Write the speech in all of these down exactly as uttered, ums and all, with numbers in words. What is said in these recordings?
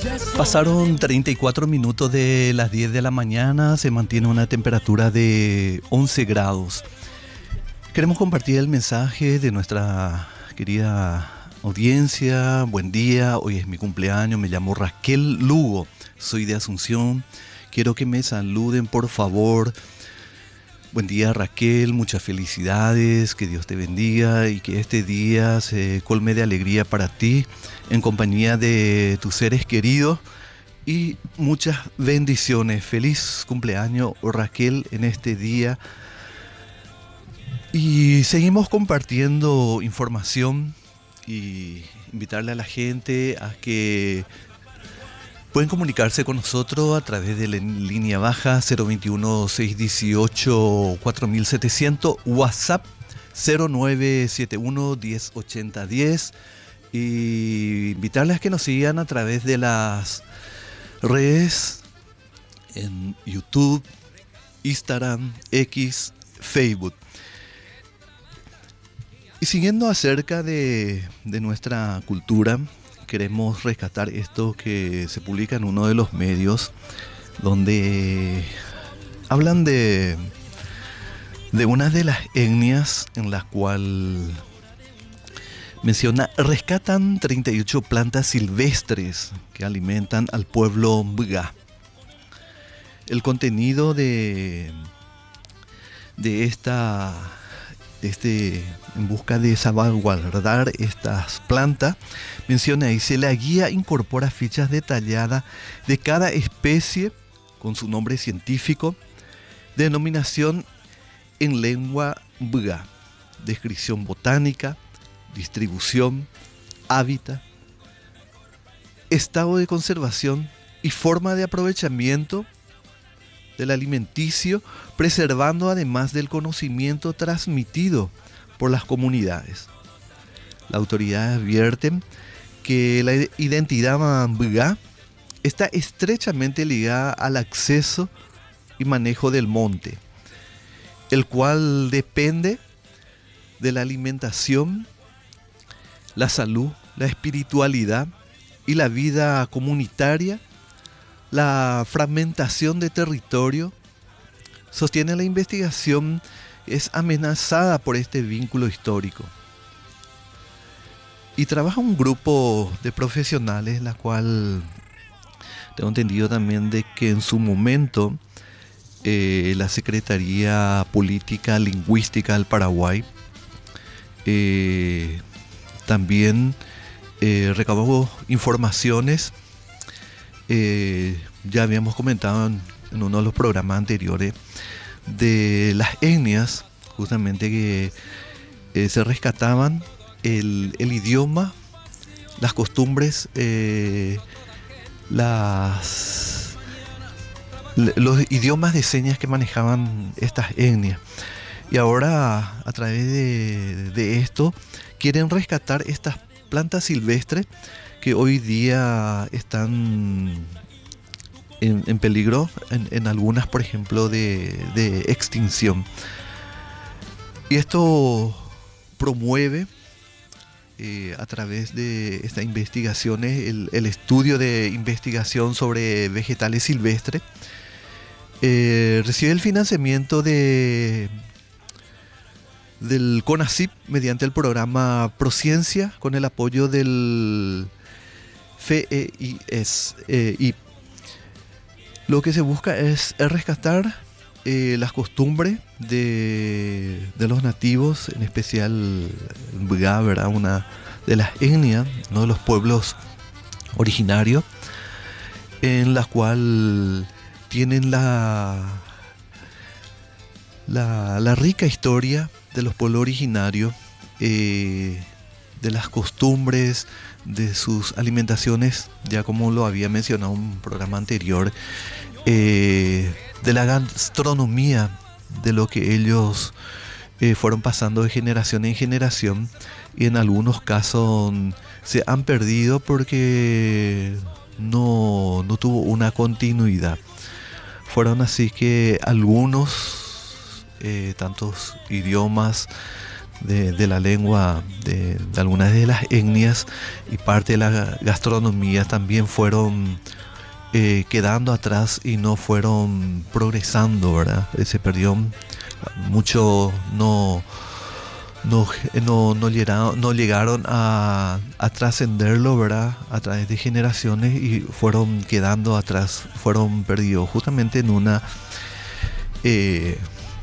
Pasaron treinta y cuatro minutos de las diez de la mañana, se mantiene una temperatura de once grados. Queremos compartir el mensaje de nuestra querida audiencia. Buen día, hoy es mi cumpleaños, me llamo Raquel Lugo, soy de Asunción. Quiero que me saluden, por favor. Buen día, Raquel, muchas felicidades, que Dios te bendiga y que este día se colme de alegría para ti, en compañía de tus seres queridos, y muchas bendiciones. Feliz cumpleaños, Raquel, en este día. Y seguimos compartiendo información y invitarle a la gente a que pueden comunicarse con nosotros a través de la línea baja cero veintiuno, seiscientos dieciocho, cuatro mil setecientos, WhatsApp cero nueve siete uno, diez ochenta diez, y invitarles a que nos sigan a través de las redes en YouTube, Instagram, X, Facebook. Y siguiendo acerca de, de nuestra cultura, queremos rescatar esto que se publica en uno de los medios, donde hablan de, de una de las etnias en la cual menciona, rescatan treinta y ocho plantas silvestres que alimentan al pueblo Mbuga. El contenido de, de esta... Este, en busca de salvaguardar estas plantas, menciona ahí, se la guía incorpora fichas detalladas de cada especie con su nombre científico, denominación en lengua Mbuga, descripción botánica, distribución, hábitat, estado de conservación y forma de aprovechamiento del alimenticio, preservando además del conocimiento transmitido por las comunidades. La autoridad advierte que la identidad Mbuga está estrechamente ligada al acceso y manejo del monte, el cual depende de la alimentación, la salud, la espiritualidad y la vida comunitaria. La fragmentación de territorio, sostiene la investigación, es amenazada por este vínculo histórico. Y trabaja un grupo de profesionales, la cual tengo entendido también de que en su momento eh, la Secretaría Política Lingüística del Paraguay eh, también eh, recabó informaciones. Eh, ya habíamos comentado en, en uno de los programas anteriores de las etnias, justamente que eh, se rescataban el, el idioma, las costumbres, eh, las, los idiomas de señas que manejaban estas etnias. Y ahora, a través de, de esto, quieren rescatar estas plantas silvestres que hoy día están en, en peligro, en, en algunas, por ejemplo, de, de extinción. Y esto promueve eh, a través de estas investigaciones, el, el estudio de investigación sobre vegetales silvestres. Eh, recibe el financiamiento de del CONACYT mediante el programa Prociencia, con el apoyo del F E I S. Eh, y lo que se busca es, es rescatar eh, las costumbres de, de los nativos, en especial Mbuga, ¿verdad? Una de las etnias, uno de los pueblos originarios, en la cual tienen la, la, la rica historia de los pueblos originarios, eh, de las costumbres, de sus alimentaciones, ya como lo había mencionado en un programa anterior, eh, de la gastronomía, de lo que ellos eh, fueron pasando de generación en generación, y en algunos casos se han perdido porque no, no tuvo una continuidad. Fueron así que algunos, eh, tantos idiomas de, de la lengua de, de algunas de las etnias, y parte de la gastronomía también fueron eh, quedando atrás y no fueron progresando, ¿verdad? Eh, se perdió mucho, no, no, no, no llegaron, no llegaron a, a trascenderlo, ¿verdad? A través de generaciones, y fueron quedando atrás, fueron perdidos justamente en una eh,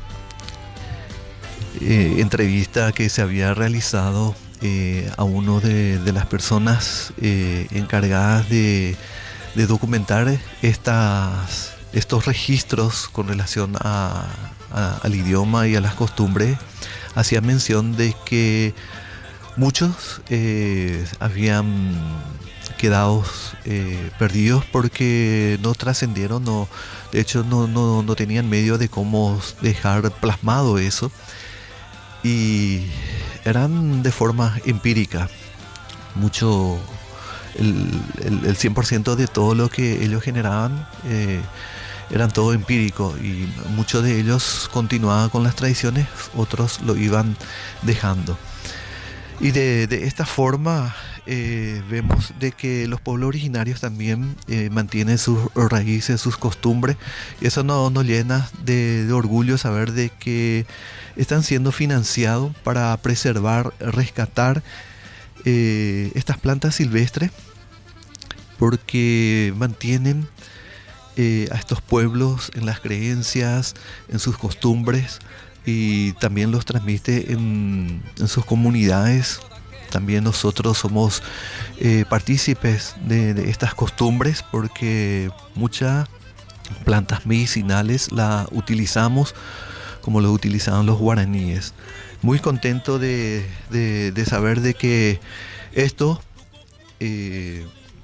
eh, entrevista que se había realizado eh, a uno de, de las personas eh, encargadas de, de documentar estas, estos registros con relación a, a, al idioma y a las costumbres. Hacía mención de que muchos eh, habían quedado eh, perdidos porque no trascendieron, no, de hecho no, no, no tenían medio de cómo dejar plasmado eso, y eran de forma empírica. Mucho, el, el, el cien por ciento de todo lo que ellos generaban eh, eran todo empírico, y muchos de ellos continuaban con las tradiciones, otros lo iban dejando. Y de, de esta forma eh, vemos de que los pueblos originarios también eh, mantienen sus raíces, sus costumbres, y eso nos no llena de, de orgullo saber de que están siendo financiados para preservar, rescatar eh, estas plantas silvestres, porque mantienen eh, a estos pueblos en las creencias, en sus costumbres, y también los transmite en, en sus comunidades. También nosotros somos eh, partícipes de, de estas costumbres, porque muchas plantas medicinales las utilizamos como lo utilizaban los guaraníes. Muy contento de, de, de saber de que esto eh,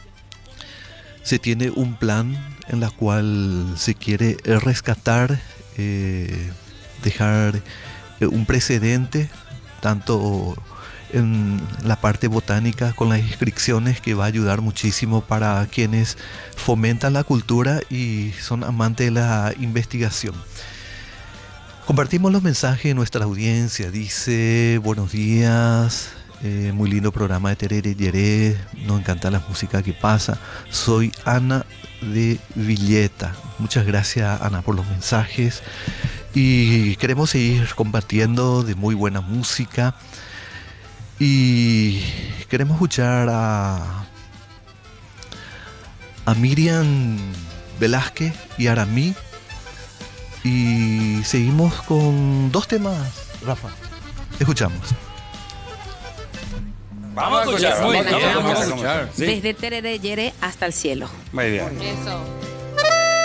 se tiene un plan en la cual se quiere rescatar, eh, dejar un precedente, tanto en la parte botánica con las inscripciones, que va a ayudar muchísimo para quienes fomentan la cultura y son amantes de la investigación. Compartimos los mensajes de nuestra audiencia. Dice: buenos días, eh, muy lindo programa de Terere Yeré, nos encanta la música que pasa. Soy Ana de Villeta. Muchas gracias, Ana, por los mensajes, y queremos seguir compartiendo de muy buena música, y queremos escuchar a, a Miriam Velázquez y Aramí. Y seguimos con dos temas, Rafa. Escuchamos. Vamos a escuchar, Muy vamos, bien, vamos a vamos a escuchar. escuchar. Sí. Desde Terere Yere hasta el cielo. Muy bien. Eso.